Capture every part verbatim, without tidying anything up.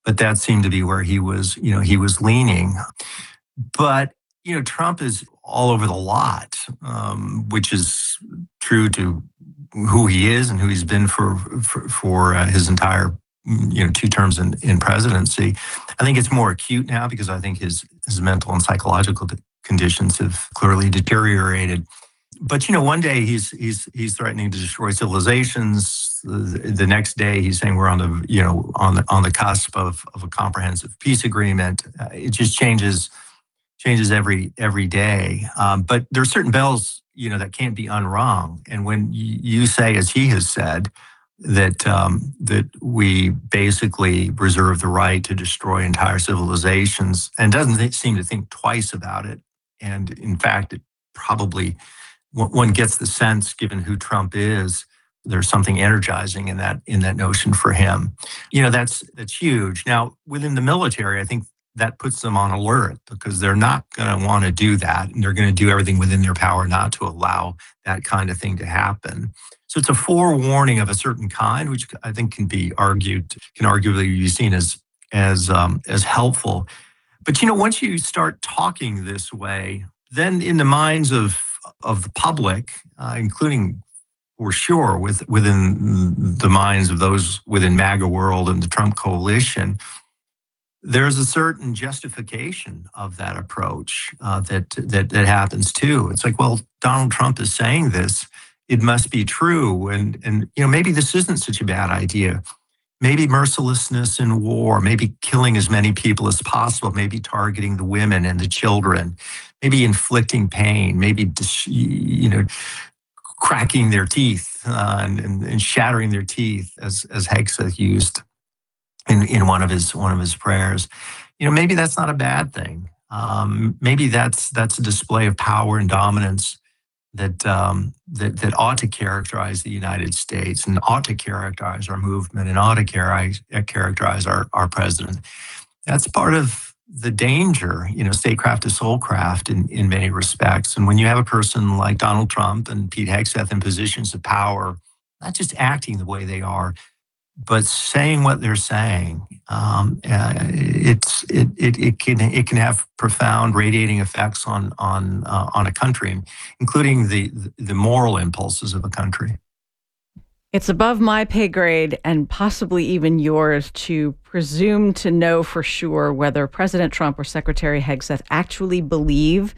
but that seemed to be where he was, you know, he was leaning. But, you know, Trump is all over the lot, um, which is true to who he is and who he's been for for, for uh, his entire, you know, two terms in, in presidency. I think it's more acute now because I think his his mental and psychological conditions have clearly deteriorated. But you know, one day he's he's he's threatening to destroy civilizations. The, the next day he's saying we're on the you know on the on the cusp of of a comprehensive peace agreement. Uh, it just changes changes every every day. Um, but there are certain bells you know that can't be unrung. And when you, you say, as he has said, that um, that we basically reserve the right to destroy entire civilizations, and doesn't th- seem to think twice about it. And in fact, it probably one gets the sense, given who Trump is, there's something energizing in that in that notion for him. You know, that's that's huge. Now, within the military, I think that puts them on alert because they're not going to want to do that, and they're going to do everything within their power not to allow that kind of thing to happen. So it's a forewarning of a certain kind, which I think can be argued, can arguably be seen as as um, as helpful. But you know, once you start talking this way, then in the minds of of the public, uh, including for sure with within the minds of those within MAGA world and the Trump coalition, there's a certain justification of that approach uh, that that that happens too. It's like, well, Donald Trump is saying this; it must be true, and and you know maybe this isn't such a bad idea. Maybe mercilessness in war, maybe killing as many people as possible, maybe targeting the women and the children, maybe inflicting pain, maybe you know cracking their teeth uh, and, and shattering their teeth, as as Hegseth used in, in one of his one of his prayers. You know, maybe that's not a bad thing. Um, maybe that's that's a display of power and dominance that um, that that ought to characterize the United States and ought to characterize our movement and ought to characterize, characterize our, our president. That's part of the danger, you know, statecraft to soulcraft in, in many respects. And when you have a person like Donald Trump and Pete Hegseth in positions of power, not just acting the way they are, but saying what they're saying, um, uh, it's it, it it can it can have profound radiating effects on on uh, on a country, including the the moral impulses of a country. It's above my pay grade and possibly even yours to presume to know for sure whether President Trump or Secretary Hegseth actually believe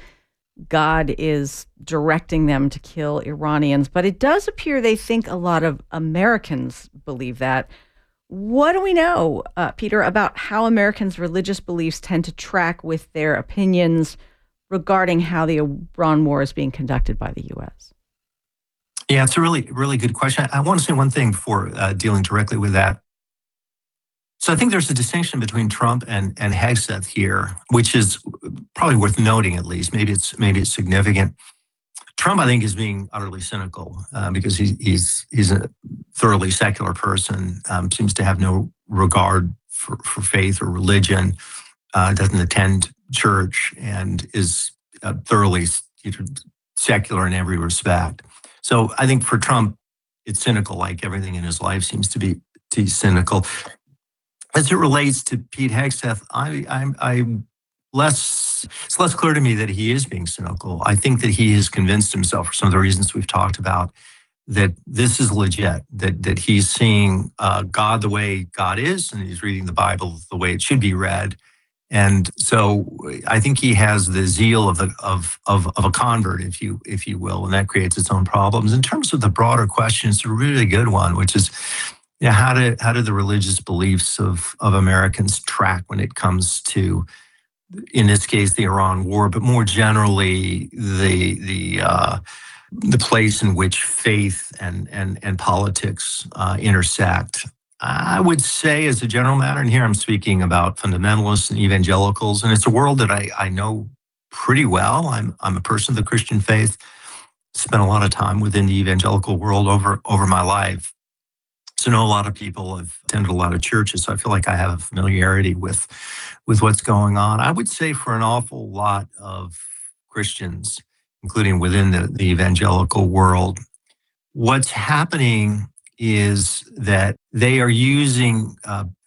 God is directing them to kill Iranians, but it does appear they think a lot of Americans believe that. What do we know, uh, Peter, about how Americans' religious beliefs tend to track with their opinions regarding how the Iran war is being conducted by the U S? Yeah, it's a really, really good question. I want to say one thing before uh, dealing directly with that. So I think there's a distinction between Trump and, and Hegseth here, which is probably worth noting at least. Maybe it's maybe it's significant. Trump, I think, is being utterly cynical uh, because he, he's he's a thoroughly secular person, um, seems to have no regard for, for faith or religion, uh, doesn't attend church, and is uh, thoroughly you know, secular in every respect. So I think for Trump, it's cynical, like everything in his life seems to be, to be cynical. As it relates to Pete Hegseth, I, I'm, I'm less, it's less clear to me that he is being cynical. I think that he has convinced himself, for some of the reasons we've talked about, that this is legit, that that he's seeing uh, God the way God is, and he's reading the Bible the way it should be read. And so I think he has the zeal of a, of, of, of a convert, if you if you will, and that creates its own problems. In terms of the broader question, it's a really good one, which is, you know, how do how do the religious beliefs of, of Americans track when it comes to, in this case, the Iran war, but more generally the the uh, the place in which faith and and and politics uh, intersect. I would say, as a general matter, and here I'm speaking about fundamentalists and evangelicals, and it's a world that I, I know pretty well. I'm I'm a person of the Christian faith, spent a lot of time within the evangelical world over over my life. So I know a lot of people, I've attended a lot of churches, so I feel like I have a familiarity with, with what's going on. I would say for an awful lot of Christians, including within the, the evangelical world, what's happening is that they are using uh,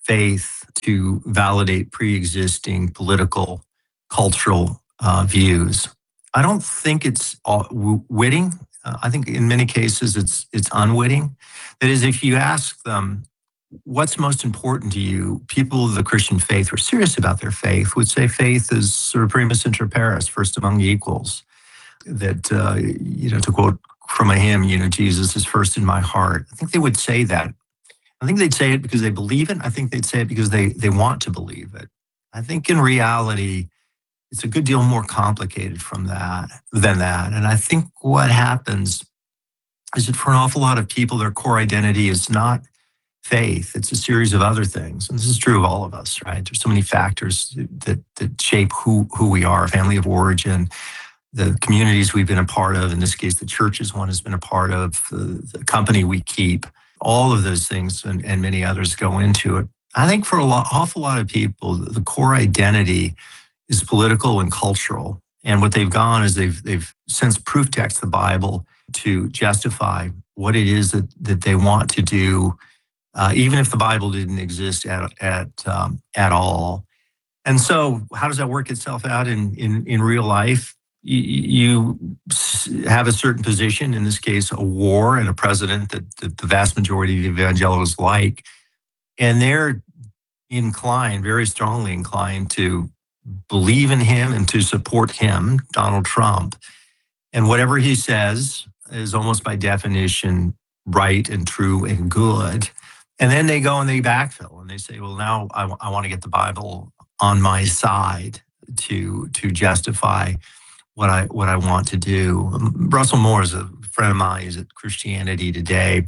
faith to validate pre-existing political, cultural uh, views. I don't think it's all witting. Uh, I think in many cases it's it's unwitting. That is, if you ask them, what's most important to you, people of the Christian faith who are serious about their faith would say faith is sort of primus inter pares, first among equals. That, uh, you know, to quote from a hymn, you know, Jesus is first in my heart. I think they would say that. I think they'd say it because they believe it. I think they'd say it because they, they want to believe it. I think in reality, it's a good deal more complicated from that than that. And I think what happens is that for an awful lot of people, their core identity is not faith. It's a series of other things. And this is true of all of us, right? There's so many factors that, that shape who, who we are, family of origin, the communities we've been a part of, in this case, the churches one has been a part of, the, the company we keep, all of those things and, and many others go into it. I think for a lot, awful lot of people, the core identity is political and cultural. And what they've gone is they've they've since proof text the Bible to justify what it is that, that they want to do, uh, even if the Bible didn't exist at at um, at all. And so, how does that work itself out in in, in real life? You have a certain position, in this case, a war and a president that, that the vast majority of evangelicals like, and they're inclined, very strongly inclined, to believe in him and to support him, Donald Trump. And whatever he says is almost by definition right and true and good. And then they go and they backfill and they say, well, now I, I want to get the Bible on my side to to justify what I what I want to do. Russell Moore is a friend of mine. He's at Christianity Today,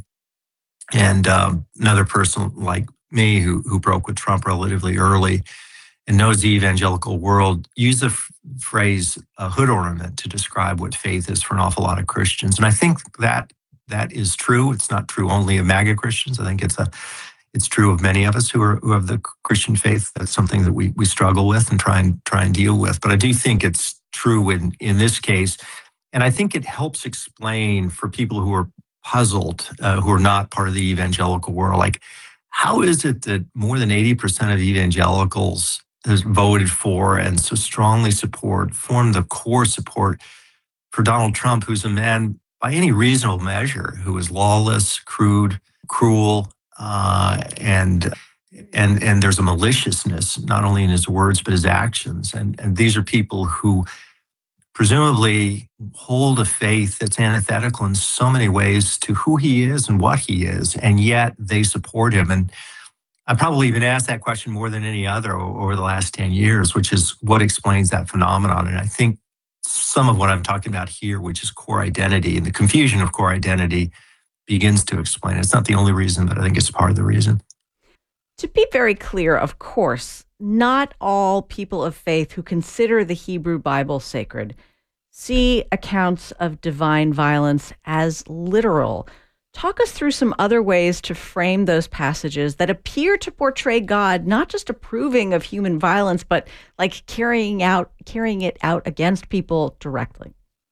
and um, another person like me who who broke with Trump relatively early and knows the evangelical world, use the f- phrase uh, hood ornament to describe what faith is for an awful lot of Christians. And I think that that is true. It's not true only of MAGA Christians. I think it's a it's true of many of us who are who have the Christian faith. That's something that we we struggle with and try and try and deal with. But I do think it's true in, in this case. And I think it helps explain for people who are puzzled, uh, who are not part of the evangelical world, like, how is it that more than eighty percent of evangelicals has voted for and so strongly support, form the core support for Donald Trump, who's a man by any reasonable measure, who is lawless, crude, cruel, uh, and and and there's a maliciousness not only in his words but his actions. And and these are people who presumably hold a faith that's antithetical in so many ways to who he is and what he is, and yet they support him. And I probably even asked that question more than any other over the last ten years, which is what explains that phenomenon. And I think some of what I'm talking about here, which is core identity and the confusion of core identity, begins to explain it. It's not the only reason, but I think it's part of the reason. To be very clear, of course, not all people of faith who consider the Hebrew Bible sacred see accounts of divine violence as literal. Talk us through some other ways to frame those passages that appear to portray God not just approving of human violence, but like carrying out carrying it out against people directly.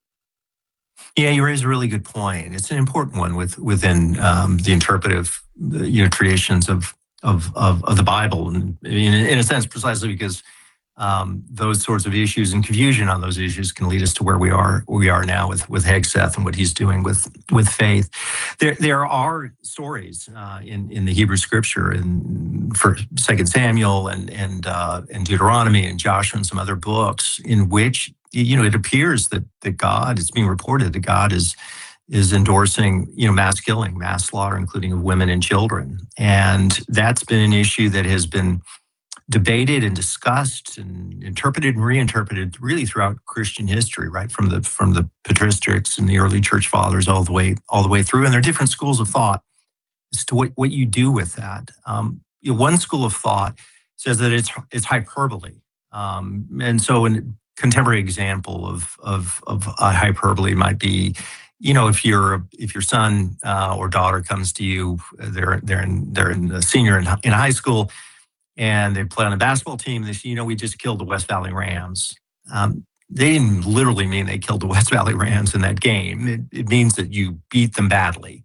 Yeah, you raise a really good point. It's an important one with, within um, the interpretive, you know, traditions of of of, of the Bible, and in, in a sense, precisely because um, those sorts of issues and confusion on those issues can lead us to where we are where we are now with with Hegseth and what he's doing with with faith. There there are stories uh, in in the Hebrew Scripture, in for Second Samuel and and uh, and Deuteronomy and Joshua and some other books, in which, you know, it appears that that God, it's being reported that God is is endorsing, you know, mass killing, mass slaughter, including of women and children. And that's been an issue that has been debated and discussed and interpreted and reinterpreted really throughout Christian history, right? From the from the patristics and the early church fathers all the way all the way through. And there are different schools of thought as to what, what you do with that. Um, you know, one school of thought says that it's it's hyperbole. Um, and so a contemporary example of of of a hyperbole might be, you know, if your if your son uh, or daughter comes to you, they're they're in they're in a senior in, in high school, and they play on a basketball team. They say, you know, we just killed the West Valley Rams. Um, they didn't literally mean they killed the West Valley Rams in that game. It, it means that you beat them badly.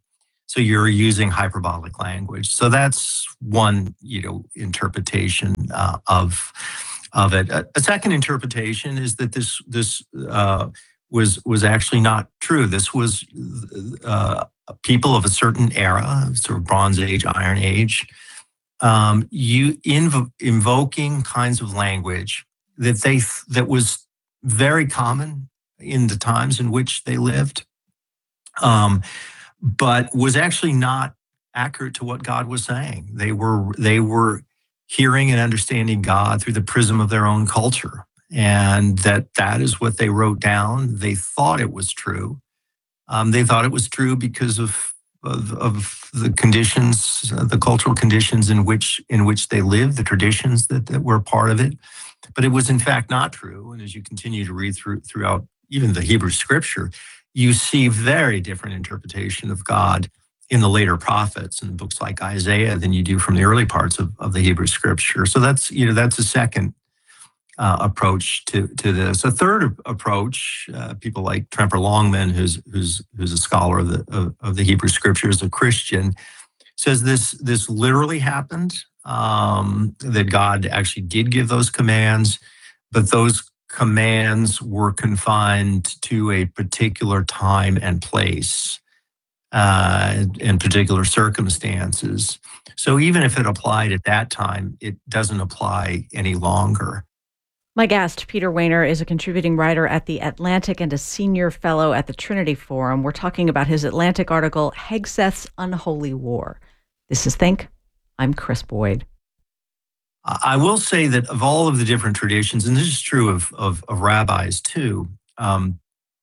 So you're using hyperbolic language. So that's one, you know, interpretation uh, of of it. A, a second interpretation is that this this uh, was was actually not true. This was uh, people of a certain era, sort of Bronze Age, Iron Age, um, you inv- invoking kinds of language that they that was very common in the times in which they lived, um, but was actually not accurate to what God was saying. They were they were hearing and understanding God through the prism of their own culture, and that that is what they wrote down. They thought it was true. Um, they thought it was true because of of, of the conditions, uh, the cultural conditions in which in which they lived, the traditions that, that were part of it. But it was in fact not true. And as you continue to read through throughout even the Hebrew Scripture, you see very different interpretation of God in the later prophets and books like Isaiah than you do from the early parts of, of the Hebrew Scripture. So that's you know that's a second Uh, approach to to this. A third approach, uh, people like Tremper Longman, who's who's who's a scholar of the of, of the Hebrew Scriptures, a Christian, says this this literally happened. Um, that God actually did give those commands, but those commands were confined to a particular time and place, uh, in particular circumstances. So even if it applied at that time, it doesn't apply any longer. My guest, Peter Wehner, is a contributing writer at The Atlantic and a senior fellow at the Trinity Forum. We're talking about his Atlantic article, Hegseth's Unholy War. This is Think. I'm Chris Boyd. I will say that of all of the different traditions, and this is true of, of, of rabbis too, um,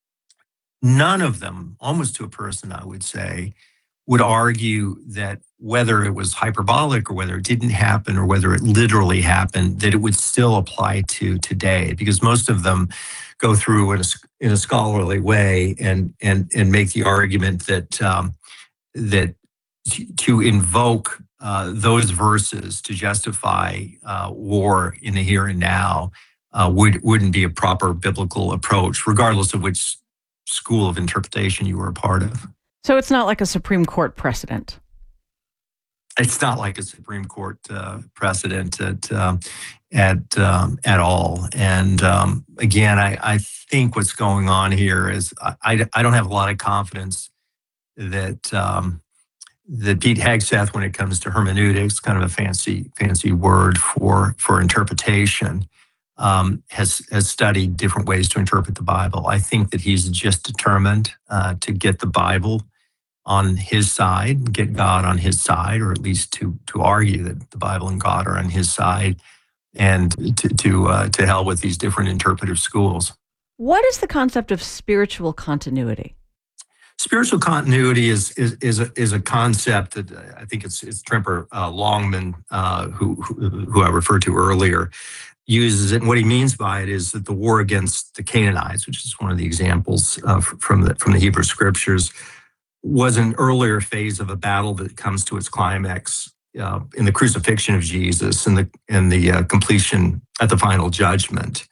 none of them, almost to a person, I would say, would argue that whether it was hyperbolic or whether it didn't happen or whether it literally happened, that it would still apply to today, because most of them go through in a, in a scholarly way and and and make the argument that um, that to invoke uh, those verses to justify uh, war in the here and now uh, would wouldn't be a proper biblical approach, regardless of which school of interpretation you were a part of. So it's not like a Supreme Court precedent. It's not like a Supreme Court uh, precedent at um, at um, at all. And um, again, I, I think what's going on here is I, I don't have a lot of confidence that um, that Pete Hegseth, when it comes to hermeneutics, kind of a fancy fancy word for for interpretation, um, has has studied different ways to interpret the Bible. I think that he's just determined uh, to get the Bible on his side, get God on his side, or at least to to argue that the Bible and God are on his side, and to to uh, to hell with these different interpretive schools. What is the concept of spiritual continuity? Spiritual continuity is is is a, is a concept that I think it's it's Tremper uh, Longman, uh, who, who who I referred to earlier, uses it. And what he means by it is that the war against the Canaanites, which is one of the examples uh, from the from the Hebrew Scriptures, was an earlier phase of a battle that comes to its climax uh, in the crucifixion of Jesus and the and the uh, completion at the final judgment.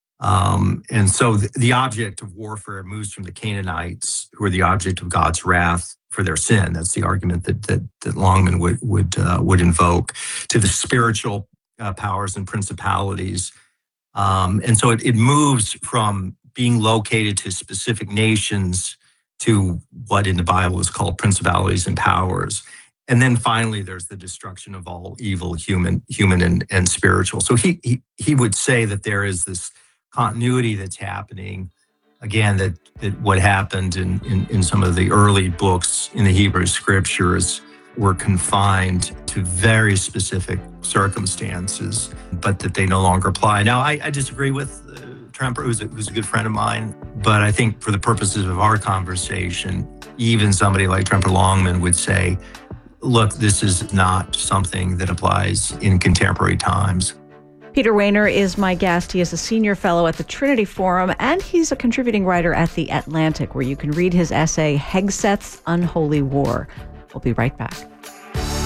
Um, and so the, the object of warfare moves from the Canaanites, who are the object of God's wrath for their sin. That's the argument that that, that Longman would would uh, would invoke, to the spiritual uh, powers and principalities. Um, and so it, it moves from being located to specific nations to what in the Bible is called principalities and powers. And then finally, there's the destruction of all evil, human, human and, and spiritual. So he, he he would say that there is this continuity that's happening. Again, that, that what happened in, in, in some of the early books in the Hebrew Scriptures were confined to very specific circumstances, but that they no longer apply. Now, I, I disagree with uh, Tremper, who's a, who's a good friend of mine, but I think for the purposes of our conversation, even somebody like Tremper Longman would say, look, this is not something that applies in contemporary times. Peter Wehner is my guest. He is a senior fellow at the Trinity Forum, and he's a contributing writer at The Atlantic, where you can read his essay, Hegseth's Unholy War. We'll be right back.